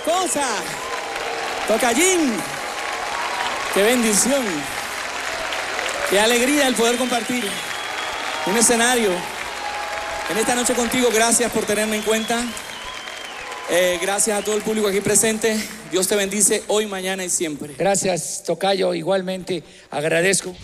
cosa. Tocallín. Qué bendición. Qué alegría el poder compartir un escenario en esta noche contigo. Gracias por tenerme en cuenta. Gracias a todo el público aquí presente. Dios te bendice hoy, mañana y siempre. Gracias, tocayo. Igualmente agradezco.